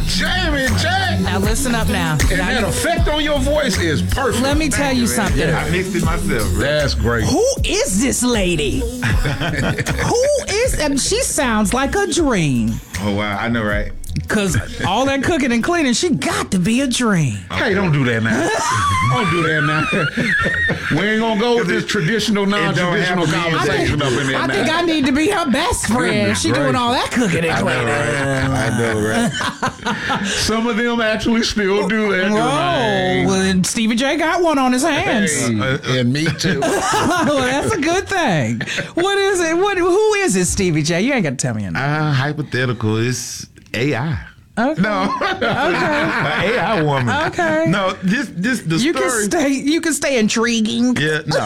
Jamie J. Now listen up now. And that effect on your voice is perfect. Let me tell you something. Yeah, I mixed it myself. Bro. That's great. Who is this lady? Who is? She sounds like a dream. Oh wow, I know, right? Cause all that cooking and cleaning, she got to be a dream. Hey, don't do that now. Don't do that now. We ain't gonna go with this traditional, non-traditional conversation up in there I now. think I need to be her best friend. Goodness She doing gracious. all that cooking and cleaning. I know, right? Some of them actually still do that. Whoa, well, then Stevie J got one on his hands. Hey, and me too. Well, that's a good thing. What is it? Who is it, Stevie J? You ain't got to tell me your name. Hypothetical. It's AI. Okay. No. Okay. AI woman. Okay. No, this the You story. You can stay intriguing. Yeah, no,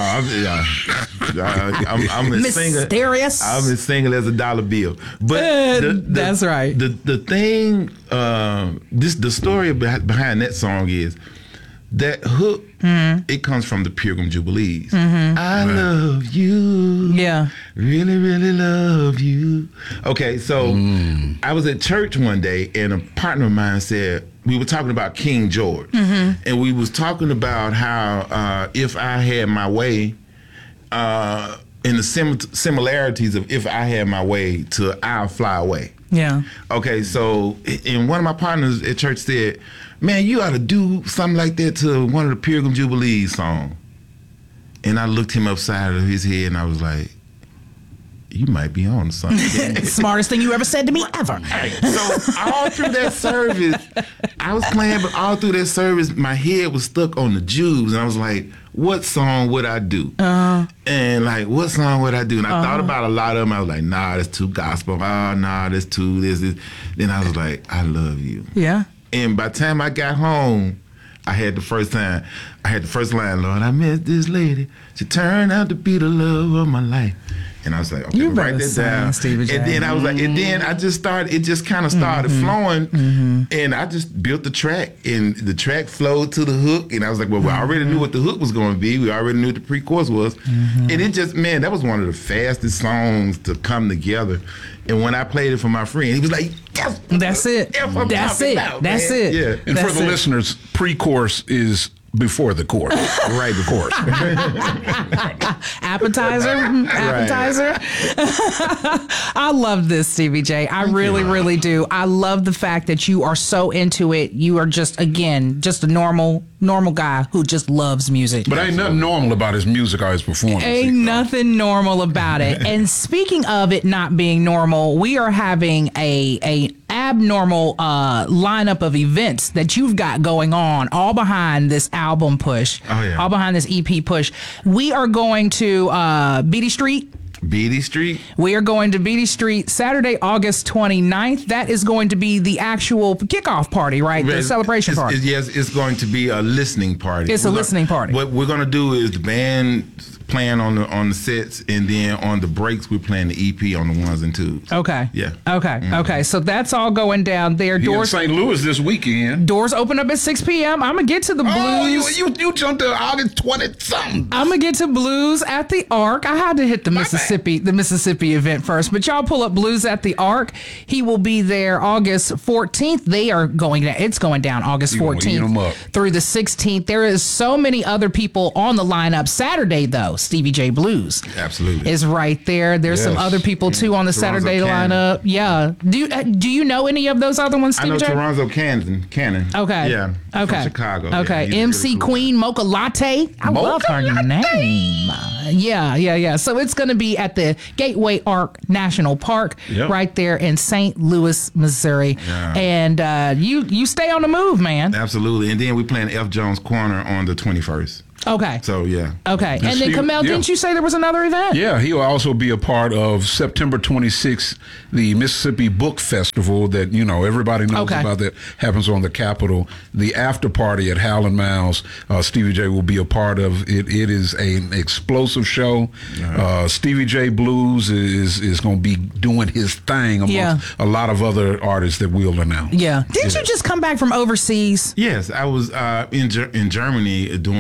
I'm as single. Mysterious. I'm as single as a dollar bill. But that's right. The thing, the story behind that song is that hook. It comes from the Pilgrim Jubilees. I love you. Yeah. Really, really love you. Okay, so I was at church one day and a partner of mine said, we were talking about King George. And we was talking about how if I had my way, in the similarities of if I had my way to I'll Fly Away. Yeah. Okay, so and one of my partners at church said, man, you ought to do something like that to one of the Pilgrim Jubilees songs. And I looked him upside of his head and I was like, you might be on to something. Smartest thing you ever said to me ever. So all through that service, I was playing, but all through that service, my head was stuck on the Jubes. And I was like, what song would I do? And like, what song would I do? And I thought about a lot of them. I was like, nah, that's too gospel. Oh, nah, that's too this. Then I was like, I love you. Yeah. And by the time I got home, I had the first line, Lord, I met this lady. She turned out to be the love of my life. And I was like, okay, You write better that sing, down. Stevie J. And then I was like, and then I just started, it just kind of started flowing. And I just built the track and the track flowed to the hook. And I was like, well, we already knew what the hook was going to be. We already knew what the pre-chorus was. And it just, man, that was one of the fastest songs to come together. And when I played it for my friend, he was like, That's it. That's it. That's it. Yeah. And That's for the it. listeners, pre-chorus is before the chorus. Right, of course. Appetizer. I love this, Stevie J. I really, really do. I love the fact that you are so into it. You are just, again, just a normal guy who just loves music. But ain't nothing normal about his music or his performance. Ain't nothing normal about it. And speaking of it not being normal, we are having a abnormal lineup of events that you've got going on all behind this album push. Oh, yeah. All behind this EP push. We are going to Beatty Street. Beatty Street. We are going to Beatty Street Saturday, August 29th. That is going to be the actual kickoff party, right? The celebration party. Yes, it's going to be a listening party. It's a listening party. What we're going to do is the band playing on the sets, and then on the breaks we're playing the EP on the ones and twos. Okay. Yeah. Okay. Okay. So that's all going down there. He in Doors St. Louis this weekend. doors open up at 6 p.m. I'm gonna get to the blues. Oh, you jumped to August 20-something. I'm gonna get to Blues at the Ark. I had to hit the Mississippi event first, but y'all pull up Blues at the Ark. He will be there August 14th. They are going down. It's going down August You gonna eat 'em up. 14th through the 16th. There is so many other people on the lineup. Saturday though, Stevie J Blues Absolutely. is right there. There's some Yes. other people too on the Toronto Saturday Cannon. lineup. Yeah. Do you know any of those other ones, I Stevie know J? Toronto Cannon. Okay. Yeah. Okay. From Chicago. Okay. Yeah, he's MC really cool. Queen Mocha Latte. I love her name. Yeah. So it's going to be at the Gateway Ark National Park Yep. right there in St. Louis, Missouri. Yeah. And you stay on the move, man. Absolutely. And then we're playing F. Jones Corner on the 21st. Okay. So, yeah. Okay. And then, Steve- Kamel, yeah. didn't you say there was another event? Yeah, he will also be a part of September 26th, the Mississippi Book Festival that, everybody knows Okay. about that happens on the Capitol. The after party at Howlin' Miles, Stevie J will be a part of it. It is an explosive show. Stevie J Blues is going to be doing his thing amongst a lot of other artists that we'll announce. Yeah. Didn't you just come back from overseas? Yes, I was in Germany doing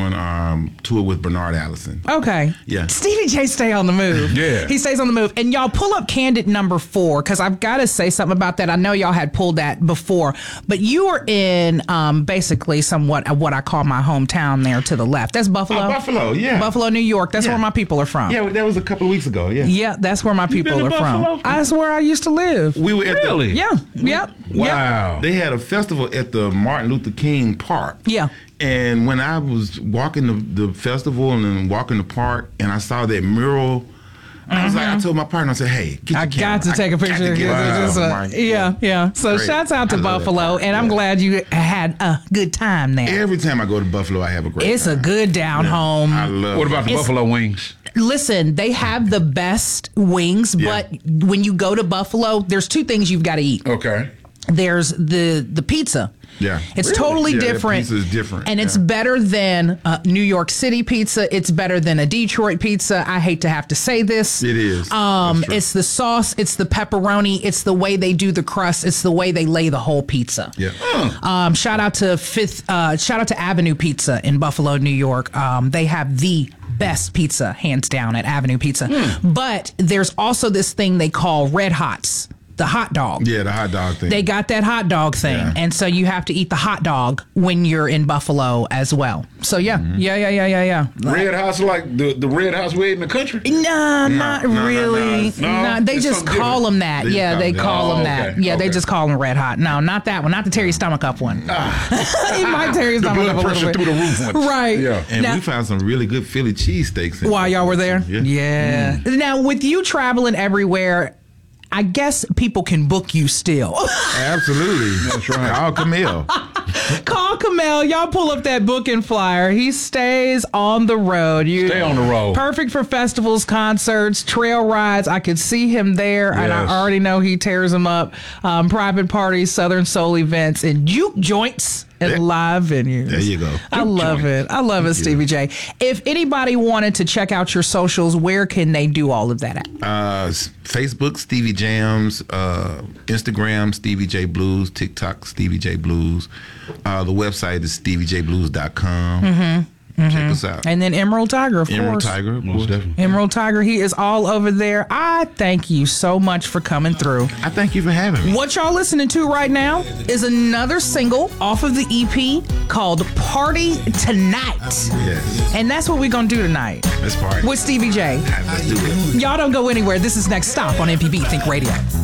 toured with Bernard Allison. Okay. Yeah. Stevie J stay on the move. Yeah. He stays on the move. And y'all pull up Candid number 4, because I've got to say something about that. I know y'all had pulled that before, but you were in basically somewhat of what I call my hometown there to the left. That's Buffalo. Buffalo, yeah. Buffalo, New York. That's Yeah. where my people are from. Yeah, that was a couple of weeks ago. Yeah. Yeah, that's where my people been are to from. Buffalo? That's where I used to live. We were at Really? Yeah. Yep. Wow. They had a festival at the Martin Luther King Park. Yeah. And when I was walking the festival and then walking the park, and I saw that mural, I was like, I told my partner, I said, "Hey, get your I camera. got to take a got to picture. get It's a just camera." yeah. So Great. shouts out to I love that Buffalo, park. and I'm Yeah. glad you had a good time there. Every time I go to Buffalo, I have a great It's time. a good down home. I love What about the It's- buffalo wings? Listen, they have the best wings, Yeah. but when you go to Buffalo, there's 2 things you've got to eat. Okay. There's the pizza. Yeah. It's Really? totally Yeah, that different. pizza is different. And it's Yeah. better than New York City pizza. It's better than a Detroit pizza. I hate to have to say this. It is. That's true. It's the sauce, it's the pepperoni, it's the way they do the crust, it's the way they lay the whole pizza. Yeah. Shout out to Avenue Pizza in Buffalo, New York. They have the best pizza, hands down, at Avenue Pizza. But there's also this thing they call Red Hots, the hot dog. Yeah, the hot dog thing. They got that hot dog thing, Yeah. and so you have to eat the hot dog when you're in Buffalo as well. So yeah. Red House like the Red House way in the country? Nah, not no, really. no. Nah, they It's just something call them that. They Yeah, just they call call them them that. that. Okay, Yeah, they okay. just call them Red Hot. No, not that one. Not the Terry Stomach Up one. He might tear his The stomach up blood a pressure little through bit. the roof once. Right. Yeah. and Now- we found some really good Philly cheesesteaks. in While y'all were there? Yeah. Yeah. Now, with you traveling everywhere, I guess people can book you still. Absolutely. That's right. Call Camille. Call Kamel. Y'all pull up that booking flyer. He stays on the road. Stay on the road. Perfect for festivals, concerts, trail rides. I could see him there, and I Yes. already know he tears them up. Private parties, Southern Soul events, and juke joints and Yeah. live venues. There you go. I love it. I love it, Stevie J. If anybody wanted to check out your socials, where can they do all of that at? Facebook, Stevie Jams, Instagram, Stevie J Blues, TikTok, Stevie J Blues. The website is steviejblues.com. Check us out. And then Emerald Tiger, of Emerald course. Tiger, of Most course. definitely. Emerald Tiger, he is all over there. I thank you so much for coming through. I thank you for having me. What y'all listening to right now is another single off of the EP called Party Tonight. Yes. And that's what we're going to do tonight Let's party. with Stevie J. Let's do it. Y'all don't go anywhere. This is Next Stop on MPB Think Radio.